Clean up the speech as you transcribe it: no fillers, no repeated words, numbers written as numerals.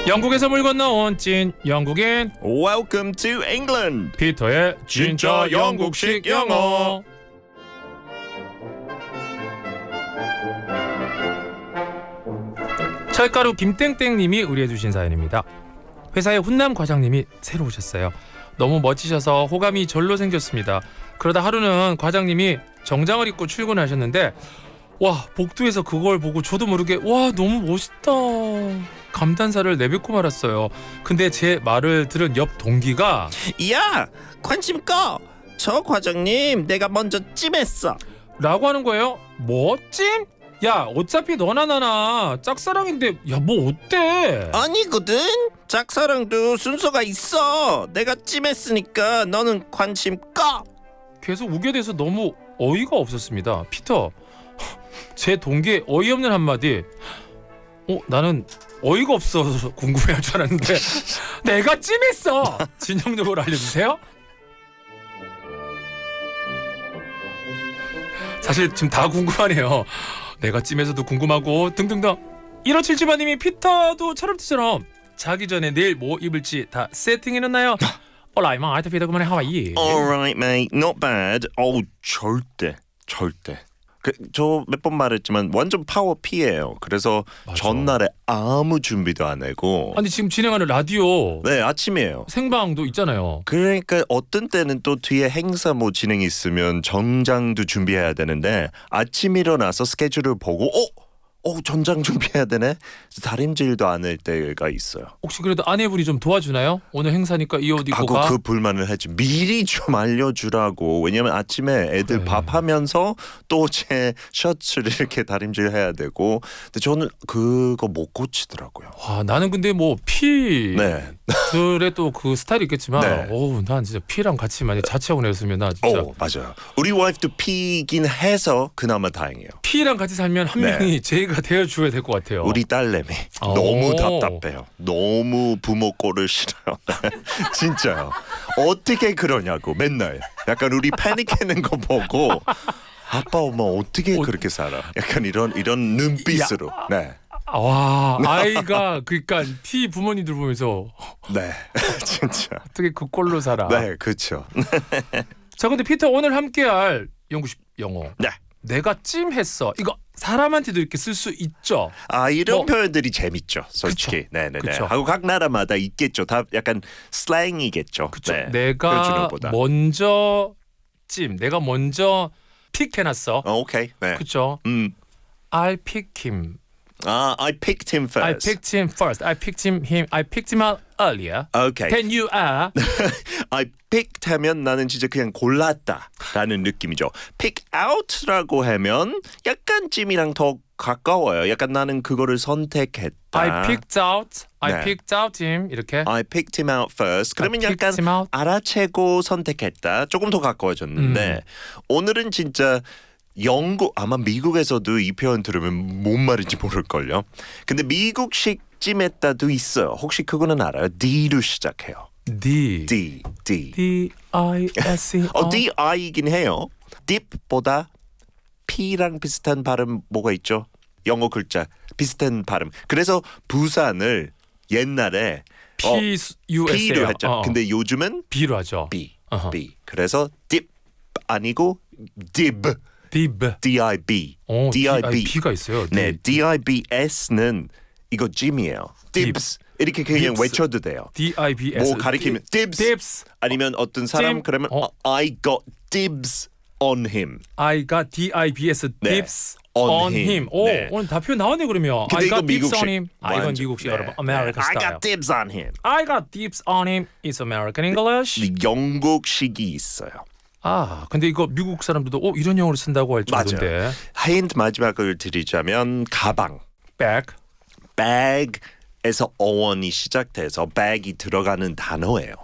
영국에서 물 건너온 찐 영국인 Welcome to England. 피터의 진짜 영국식 영어. 철가루 김땡땡님이 의뢰해주신 사연입니다. 회사에 훈남 과장님이 새로 오셨어요. 너무 멋지셔서 호감이 절로 생겼습니다. 그러다 하루는 과장님이 정장을 입고 출근하셨는데 와, 복도에서 그걸 보고 저도 모르게 와, 너무 멋있다 감탄사를 내뱉고 말았어요. 근데 제 말을 들은 옆 동기가 야, 관심 꺼. 저 과장님 내가 먼저 찜했어. 라고 하는 거예요. 뭐? 찜? 야, 어차피 너나 나나 짝사랑인데 야, 뭐 어때? 아니거든. 짝사랑도 순서가 있어. 내가 찜했으니까 너는 관심 꺼. 계속 우겨대서 너무 어이가 없었습니다. 피터, 제 동기의 어이없는 한마디. 나는 어이가 없어서 궁금해할 줄 알았는데 내가 찜했어. 진영 여부를 알려주세요. 사실 지금 다 궁금하네요. 내가 찜해서도 궁금하고 등등등. 1577번님이 피터도 철없지처럼 자기 전에 내일 뭐 입을지 다 세팅해놨나요? Alright, mate. 피터, 그만해. How are you? Alright, mate. Not bad. 절대. 저 몇 번 말했지만 완전 파워 P예요. 그래서 맞아. 전날에 아무 준비도 안 하고. 아니 지금 진행하는 라디오 네, 아침이에요. 생방도 있잖아요. 그러니까 어떤 때는 또 뒤에 행사 뭐 진행 있으면 정장도 준비해야 되는데 아침 일어나서 스케줄을 보고 전장 준비해야 되네. 다림질도 안 할 때가 있어요. 혹시 그래도 아내분이 좀 도와주나요? 오늘 행사니까 이 옷 입고 하고 가. 그 불만을 했지. 미리 좀 알려주라고. 왜냐면 아침에 애들 그래. 밥하면서 또 제 셔츠를 이렇게 다림질해야 되고. 근데 저는 그거 못 고치더라고요. 와, 나는 근데 뭐 피들의 네. 또 그 스타일이 있겠지만 네. 난 진짜 피랑 같이 만약 자취하고 내었으면 나 진짜 맞아요. 우리 와이프도 피긴 해서 그나마 다행이에요. 피랑 같이 살면 한 네. 명이 제가 대어줘야 될 것 같아요. 우리 딸내미 너무 답답해요. 너무 부모 꼴을 싫어요. 진짜요. 어떻게 그러냐고 맨날. 약간 우리 패닉하는 거 보고 아빠 엄마 어떻게 그렇게 살아? 약간 이런 눈빛으로. 네. 와, 아이가 그러니까 피 부모님들 보면서 네. 진짜. 어떻게 그 꼴로 살아. 네, 그렇죠. 자, 근데 피터 오늘 함께할 영국식 영어. 네. 내가 찜했어. 이거 사람한테도 이렇게 쓸 수 있죠. 이런 표현들이 재밌죠. 솔직히. 네네네. 그쵸. 하고 각 나라마다 있겠죠. 다 약간 슬랭이겠죠. 그렇죠. 네. 내가 표준어보다. 먼저 내가 먼저 픽해놨어. 오케이. 네. 그렇죠. I pick him. I picked him first. I picked him first. I picked him out earlier. Okay. Then you are. I picked 하면 나는 진짜 그냥 골랐다라는 느낌이죠. pick out라고 하면 약간 찜이랑 더 가까워요. 약간 나는 그거를 선택했다. I picked out him 이렇게. I picked him out first. 그러면 I picked 약간 him out. 알아채고 선택했다. 조금 더 가까워졌는데 오늘은 진짜 아마 미국에서도 이 표현 들으면 뭔 말인지 모를걸요. 근데 미국식 찜했다도 있어요. 혹시 그거는 알아요? D로 시작해요. D. D-I-S-E. D-I이긴 해요. dip보다 P랑 비슷한 발음 뭐가 있죠? 영어 글자 비슷한 발음. 그래서 부산을 옛날에 P로 했죠. 근데 요즘은 B로 하죠. B. 그래서 dip 아니고 dib. D-I-B. D-I-B가 있어요. 네, D-I-B-S는 이거 찜이에요. dibs. 이렇게 그냥 외쳐도 돼요. D-I-B-S. 뭐 가리키면 dibs. 아니면 어떤 사람 그러면 I got dibs on him. I got D-I-B-S. dibs on him. 네. 오늘 다 표현 나오네 그러면. 근데 I 이거 got dibs 미국식. on him. 이건 미국식 여러분. American I style. got dibs on him. I got dibs on him. It's American English. 영국식이 있어요. 근데 이거 미국 사람들도 이런 영어를 쓴다고 할 정도인데. 맞아요. 힌트 마지막을 드리자면 가방. bag. bag에서 어원이 시작돼서 bag이 들어가는 단어예요.